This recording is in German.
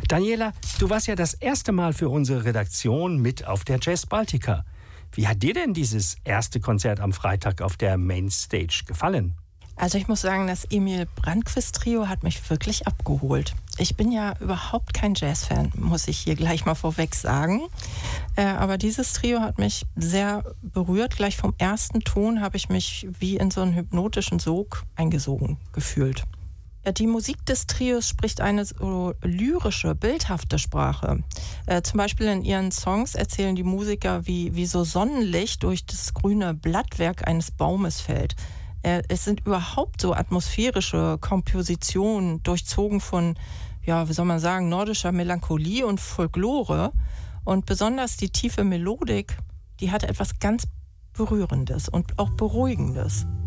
Daniela, du warst ja das erste Mal für unsere Redaktion mit auf der Jazz Baltica. Wie hat dir denn dieses erste Konzert am Freitag auf der Mainstage gefallen? Also ich muss sagen, das Emil Brandquist-Trio hat mich wirklich abgeholt. Ich bin ja überhaupt kein Jazz-Fan, muss ich hier gleich mal vorweg sagen. Aber dieses Trio hat mich sehr berührt. Gleich vom ersten Ton habe ich mich wie in so einen hypnotischen Sog eingesogen gefühlt. Ja, die Musik des Trios spricht eine so lyrische, bildhafte Sprache. Zum Beispiel in ihren Songs erzählen die Musiker, wie so Sonnenlicht durch das grüne Blattwerk eines Baumes fällt. Es sind überhaupt so atmosphärische Kompositionen, durchzogen von, ja, wie soll man sagen, nordischer Melancholie und Folklore. Und besonders die tiefe Melodik, die hat etwas ganz Berührendes und auch Beruhigendes.